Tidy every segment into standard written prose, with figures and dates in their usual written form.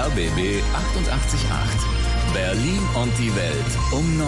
RBB 88.8. Berlin und die Welt um 9.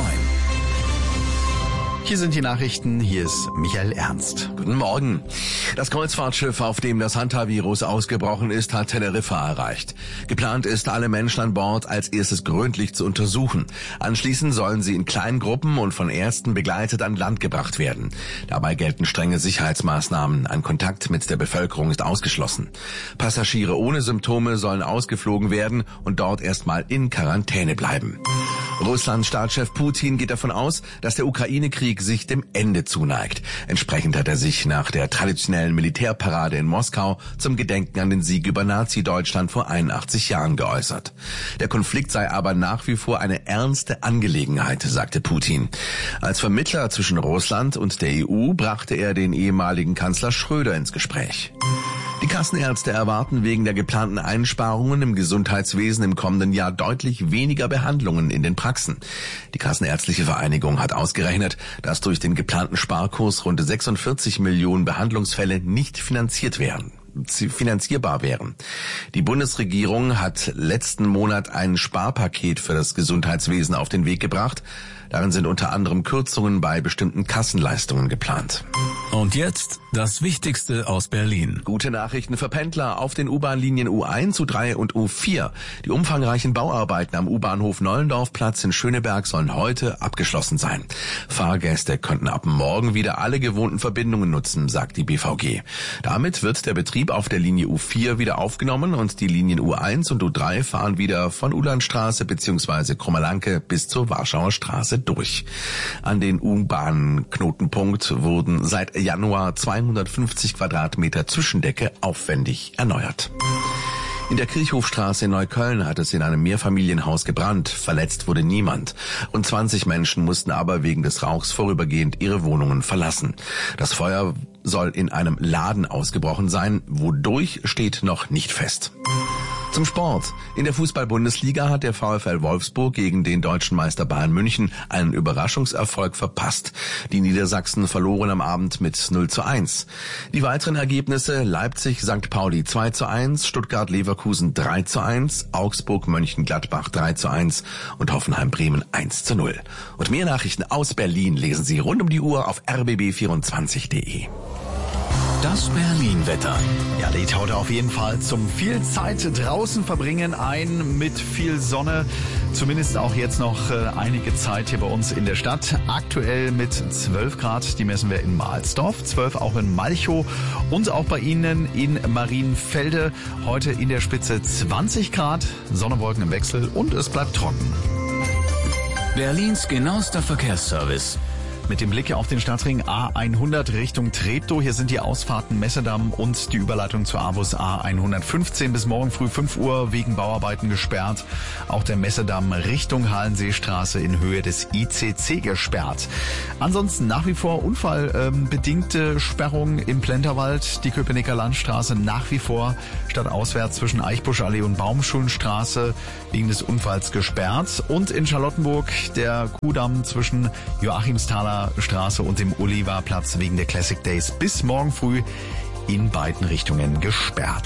Hier sind die Nachrichten, hier ist Michael Ernst. Guten Morgen. Das Kreuzfahrtschiff, auf dem das Hantavirus ausgebrochen ist, hat Teneriffa erreicht. Geplant ist, alle Menschen an Bord als erstes gründlich zu untersuchen. Anschließend sollen sie in kleinen Gruppen und von Ärzten begleitet an Land gebracht werden. Dabei gelten strenge Sicherheitsmaßnahmen. Ein Kontakt mit der Bevölkerung ist ausgeschlossen. Passagiere ohne Symptome sollen ausgeflogen werden und dort erstmal in Quarantäne bleiben. Russlands Staatschef Putin geht davon aus, dass der Ukraine-Krieg sich dem Ende zuneigt. Entsprechend hat er sich nach der traditionellen Militärparade in Moskau zum Gedenken an den Sieg über Nazi-Deutschland vor 81 Jahren geäußert. Der Konflikt sei aber nach wie vor eine ernste Angelegenheit, sagte Putin. Als Vermittler zwischen Russland und der EU brachte er den ehemaligen Kanzler Schröder ins Gespräch. Die Kassenärzte erwarten wegen der geplanten Einsparungen im Gesundheitswesen im kommenden Jahr deutlich weniger Behandlungen in den Praxen. Die Kassenärztliche Vereinigung hat ausgerechnet, dass durch den geplanten Sparkurs rund 46 Millionen Behandlungsfälle nicht finanzierbar wären. Die Bundesregierung hat letzten Monat ein Sparpaket für das Gesundheitswesen auf den Weg gebracht. Darin sind unter anderem Kürzungen bei bestimmten Kassenleistungen geplant. Und jetzt das Wichtigste aus Berlin. Gute Nachrichten für Pendler auf den U-Bahn-Linien U1, U3 und U4. Die umfangreichen Bauarbeiten am U-Bahnhof Nollendorfplatz in Schöneberg sollen heute abgeschlossen sein. Fahrgäste könnten ab morgen wieder alle gewohnten Verbindungen nutzen, sagt die BVG. Damit wird der Betrieb auf der Linie U4 wieder aufgenommen und die Linien U1 und U3 fahren wieder von Ulandstraße bzw. Krummerlanke bis zur Warschauer Straße durch. An den U-Bahn-Knotenpunkt wurden seit Januar 250 Quadratmeter Zwischendecke aufwendig erneuert. In der Kirchhofstraße in Neukölln hat es in einem Mehrfamilienhaus gebrannt. Verletzt wurde niemand. Rund 20 Menschen mussten aber wegen des Rauchs vorübergehend ihre Wohnungen verlassen. Das Feuer soll in einem Laden ausgebrochen sein. Wodurch steht noch nicht fest. Zum Sport. In der Fußball-Bundesliga hat der VfL Wolfsburg gegen den deutschen Meister Bayern München einen Überraschungserfolg verpasst. Die Niedersachsen verloren am Abend mit 0:1. Die weiteren Ergebnisse: Leipzig St. Pauli 2:1, Stuttgart Leverkusen 3:1, Augsburg Mönchengladbach 3:1 und Hoffenheim Bremen 1:0. Und mehr Nachrichten aus Berlin lesen Sie rund um die Uhr auf rbb24.de. Das Berlin-Wetter. Ja, lädt heute auf jeden Fall zum viel Zeit draußen verbringen ein mit viel Sonne. Zumindest auch jetzt noch einige Zeit hier bei uns in der Stadt. Aktuell mit 12 Grad, die messen wir in Mahlsdorf, 12 auch in Malchow und auch bei Ihnen in Marienfelde. Heute in der Spitze 20 Grad, Sonne, Wolken im Wechsel und es bleibt trocken. Berlins genauester Verkehrsservice. Mit dem Blick auf den Stadtring A100 Richtung Treptow. Hier sind die Ausfahrten Messedamm und die Überleitung zur A-Bus A115 bis morgen früh 5 Uhr wegen Bauarbeiten gesperrt. Auch der Messedamm Richtung Hallenseestraße in Höhe des ICC gesperrt. Ansonsten nach wie vor unfallbedingte Sperrung im Plenterwald. Die Köpenicker Landstraße nach wie vor stadtauswärts zwischen Eichbuschallee und Baumschulenstraße wegen des Unfalls gesperrt. Und in Charlottenburg der Kuhdamm zwischen Joachimsthaler Straße und dem Oliverplatz wegen der Classic Days bis morgen früh in beiden Richtungen gesperrt.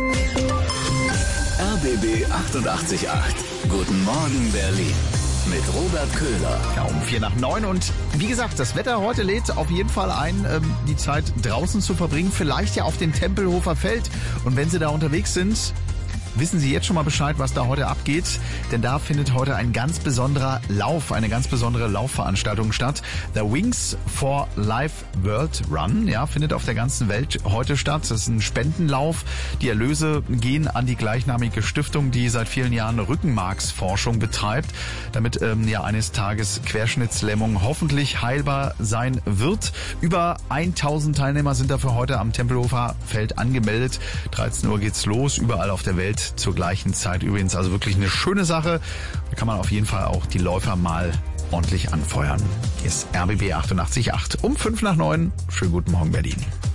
RBB 88.8. Guten Morgen Berlin. Mit Robert Köhler. Ja, um 8:45 und wie gesagt, das Wetter heute lädt auf jeden Fall ein, die Zeit draußen zu verbringen, vielleicht ja auf dem Tempelhofer Feld. Und wenn Sie da unterwegs sind, wissen Sie jetzt schon mal Bescheid, was da heute abgeht, denn da findet heute ein ganz besonderer Lauf, eine ganz besondere Laufveranstaltung statt. The Wings for Life World Run, ja, findet auf der ganzen Welt heute statt. Das ist ein Spendenlauf. Die Erlöse gehen an die gleichnamige Stiftung, die seit vielen Jahren Rückenmarksforschung betreibt, damit eines Tages Querschnittslähmung hoffentlich heilbar sein wird. Über 1000 Teilnehmer sind dafür heute am Tempelhofer Feld angemeldet. 13 Uhr geht's los, überall auf der Welt zur gleichen Zeit übrigens. Also wirklich eine schöne Sache. Da kann man auf jeden Fall auch die Läufer mal ordentlich anfeuern. Hier ist RBB 88.8 um 8:05. Schönen guten Morgen Berlin.